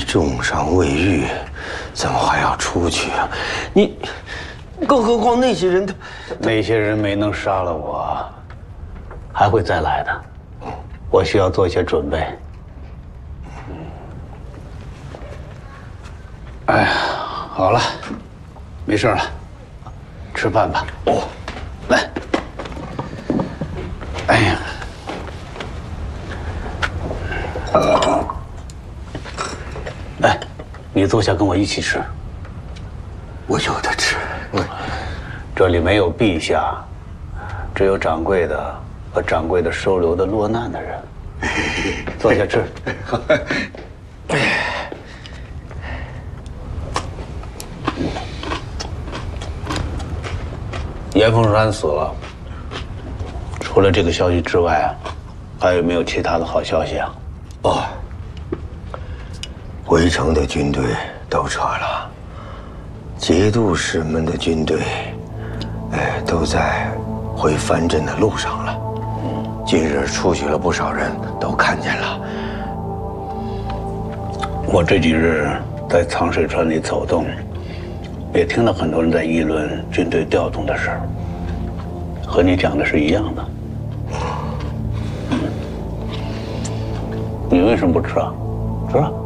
重伤未愈，怎么还要出去啊？你，更何况那些人， 那些人没能杀了我，还会再来的。我需要做一些准备。哎呀，好了，没事了，吃饭吧。哦，来。哎呀。 哎，你坐下跟我一起吃。 我有的吃。 这里没有陛下，只有掌柜的和掌柜的收留的落难的人。坐下吃。严凤山死了，除了这个消息之外啊，还有没有其他的好消息啊？ 哦。 围城的军队都撤了，节度使们的军队，都在回藩镇的路上了。今日出去了不少人，都看见了。 我这几日在苍水川里走动，也听了很多人在议论军队调动的事儿，和你讲的是一样的。你为什么不吃啊？吃啊！